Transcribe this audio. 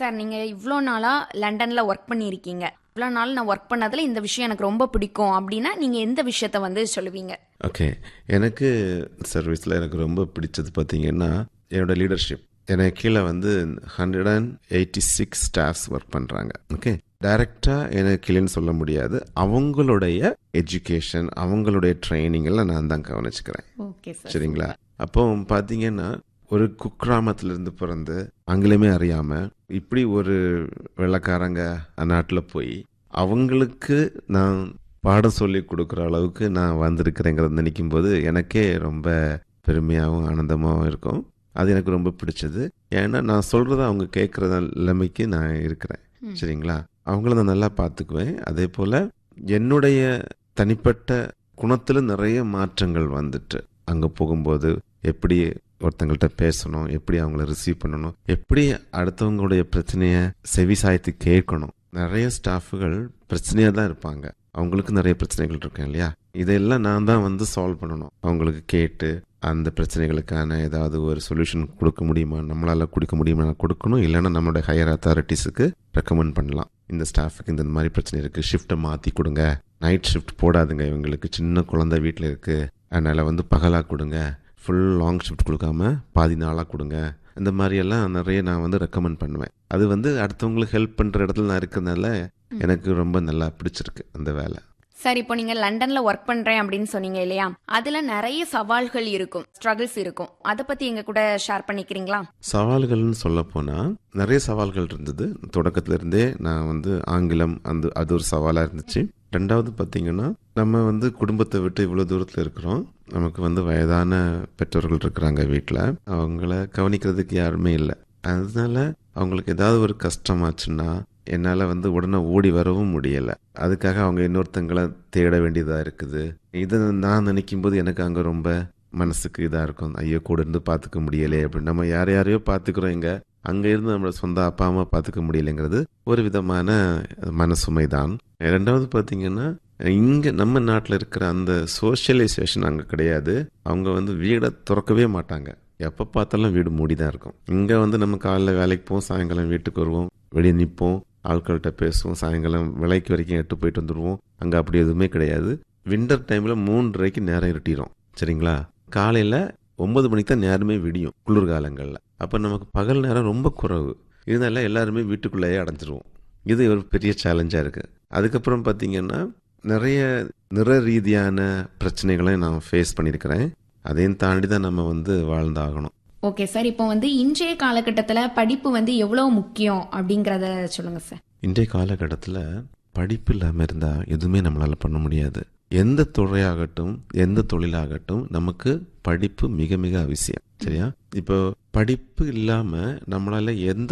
Sir, நீங்க இவ்ளோ நாளா லண்டன்ல ஒர்க் பண்ணியிருக்கீங்க. இவ்ளோ நாள் நான் ஒர்க் பண்ணதுல இந்த விஷயம் எனக்கு ரொம்ப பிடிக்கும் அப்படின்னா நீங்க எந்த விஷயத்த வந்து சொல்லுவீங்க? ஓகே. எனக்கு சர்வீஸில் எனக்கு ரொம்ப பிடிச்சது பார்த்தீங்கன்னா என்னோட லீடர்ஷிப். எனக்கு கீழே வந்து 186 ஸ்டாஃப்ஸ் ஒர்க் பண்ணுறாங்க. ஓகே. டைரக்டாக எனக்கு கீழேன்னு சொல்ல முடியாது. அவங்களுடைய எஜுகேஷன், அவங்களுடைய ட்ரைனிங் எல்லாம் நான் தான் கவனிச்சுக்கிறேன். Okay sir. சரிங்களா? அப்போ பார்த்தீங்கன்னா ஒரு குக்கிராமத்திலிருந்து பிறந்து ஆங்கிலமே அறியாமல் இப்படி ஒரு வெள்ளைக்காரங்க நாட்டில் போய் அவங்களுக்கு நான் பாடம் சொல்லி கொடுக்குற அளவுக்கு நான் வந்திருக்கிறேங்கிறத நினைக்கும் போது எனக்கே ரொம்ப பெருமையாகவும் ஆனந்தமாகவும் இருக்கும். அது எனக்கு ரொம்ப பிடிச்சது. ஏன்னா நான் சொல்கிறத அவங்க கேட்குற நிலைமைக்கு நான் இருக்கிறேன். சரிங்களா? அவங்கள நான் நல்லா பார்த்துக்குவேன். அதே போல் என்னுடைய தனிப்பட்ட குணத்தில் நிறைய மாற்றங்கள் வந்துட்டு அங்கே போகும்போது எப்படி ஒருத்தங்கள்ட்ட பேசணும், எப்படி அவங்கள ரிசீவ் பண்ணணும், எப்படி அடுத்தவங்களுடைய பிரச்சனையை செவி சாய்த்து கேட்கணும். நிறைய ஸ்டாஃபுகள் பிரச்சனையாக தான் இருப்பாங்க. அவங்களுக்கு நிறைய பிரச்சனைகள் இருக்கும் இல்லையா? இதெல்லாம் நான் தான் வந்து சால்வ் பண்ணணும். அவங்களுக்கு கேட்டு அந்த பிரச்சனைகளுக்கான ஏதாவது ஒரு சொல்யூஷன் கொடுக்க முடியுமா, நம்மளால கொடுக்க முடியுமா கொடுக்கணும். இல்லைன்னா நம்மளோட ஹையர் அத்தாரிட்டிஸுக்கு ரெக்கமெண்ட் பண்ணலாம். இந்த ஸ்டாஃபுக்கு இந்த மாதிரி பிரச்சனை இருக்குது, ஷிஃப்ட்டை மாற்றி கொடுங்க, நைட் ஷிஃப்ட் போடாதுங்க, இவங்களுக்கு சின்ன குழந்தை வீட்டில் இருக்குது, அதனால் வந்து பகலாக கொடுங்க, ஃபுல் லாங் ஷிஃப்ட் கொடுக்காம பாதி நாளாக கொடுங்க. இந்த மாதிரியெல்லாம் நிறைய நான் வந்து ரெக்கமெண்ட் பண்ணுவேன். அது வந்து அடுத்தவங்களுக்கு ஹெல்ப் பண்ணுற இடத்துல நான் இருக்கிறதுனால எனக்கு ரொம்ப நல்லா பிடிச்சிருக்கு அந்த வேலை. சார், இப்போ நீங்க லண்டன்ல ஒர்க் பண்றேன் அப்படின்னு சொன்னீங்க இல்லையா? அதுல நிறைய சவால்கள் இருக்கும், ஸ்ட்ரகிள்ஸ் இருக்கும். அதை பத்தி எங்க கூட ஷேர் பண்ணிக்கிறீங்களா? சவால்கள்னு சொல்ல போனா நிறைய சவால்கள் இருந்தது. தொடக்கத்துல இருந்தே நான் வந்து ஆங்கிலம் அது ஒரு சவாலா இருந்துச்சு. ரெண்டாவது பார்த்தீங்கன்னா நம்ம வந்து குடும்பத்தை விட்டு இவ்வளோ தூரத்தில் இருக்கிறோம். நமக்கு வந்து வயதான பெற்றோர்கள் இருக்கிறாங்க வீட்டில். அவங்கள கவனிக்கிறதுக்கு யாருமே இல்லை. அதனால அவங்களுக்கு ஏதாவது ஒரு கஷ்டமாச்சுன்னா என்னால் வந்து உடனே ஓடி வரவும் முடியலை. அதுக்காக அவங்க இன்னொருத்தங்களை தேட வேண்டியதாக இருக்குது. இதை நான் நினைக்கும் போது எனக்கு அங்கே ரொம்ப மனசுக்கு இதாக இருக்கும். ஐயோ, கூட இருந்து பார்த்துக்க முடியலை அப்படின்னு. நம்ம யாரையோ பார்த்துக்கிறோம், இங்கே அங்கே இருந்து நம்மளோட சொந்த அப்பா அம்மா பார்த்துக்க முடியலைங்கிறது ஒரு விதமான மனசுமை தான். ரெண்டாவது பார்த்தீங்கன்னா இங்கே நம்ம நாட்டில் இருக்கிற அந்த சோஷியலைசேஷன் அங்கே கிடையாது. அவங்க வந்து வீடை திறக்கவே மாட்டாங்க. எப்போ பார்த்தாலும் வீடு மூடி தான் இருக்கும். இங்கே வந்து நம்ம காலைல வேலைக்கு போவோம், சாயங்காலம் வீட்டுக்கு வருவோம், வெளியே நிற்போம், ஆட்கள்கிட்ட பேசுவோம், சாயங்காலம் விலைக்கு வரைக்கும் எட்டு போயிட்டு வந்துடுவோம். அங்கே அப்படி எதுவுமே கிடையாது. விண்டர் டைமில் 3:30க்கு நேரம் இருட்டிடும். சரிங்களா? காலையில் 9 மணிக்கு தான் நேரமே விடியும் குளிர்காலங்களில். அப்போ நமக்கு பகல் நேரம் ரொம்ப குறைவு. இதனால எல்லாருமே வீட்டுக்குள்ளேயே அடைஞ்சிருவோம். இது ஒரு பெரிய சேலஞ்சாக இருக்குது. அதுக்கப்புறம் பார்த்தீங்கன்னா நிறைய நிற ரீதியான பிரச்சனைகளை நான் ஃபேஸ் பண்ணியிருக்கிறேன். அதையும் தாண்டி தான் நம்ம வந்து வாழ்ந்தாகணும். ஓகே சார், இப்போ வந்து இன்றைய காலகட்டத்தில் படிப்பு வந்து எவ்வளோ முக்கியம் அப்படிங்கிறத சொல்லுங்க சார். இன்றைய காலகட்டத்தில் படிப்பு இல்லாமல் இருந்தால் எதுவுமே நம்மளால் பண்ண முடியாது. எந்த துறையாகட்டும், எந்த தொழிலாகட்டும், நமக்கு படிப்பு மிக மிக அவசியம். சரியா? இப்போ படிப்பு இல்லாமல் நம்மளால எந்த